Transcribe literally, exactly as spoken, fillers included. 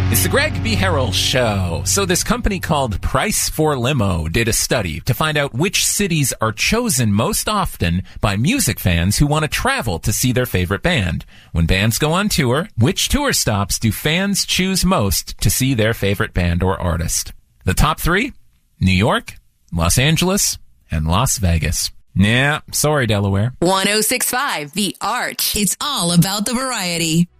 It's the Greg B. Harrell Show. So this company called Price for Limo did a study to find out which cities are chosen most often by music fans who want to travel to see their favorite band. When bands go on tour, which tour stops do fans choose most to see their favorite band or artist? The top three? New York, Los Angeles, and Las Vegas. Yeah, sorry, Delaware. one oh six point five The Arch. It's all about the variety.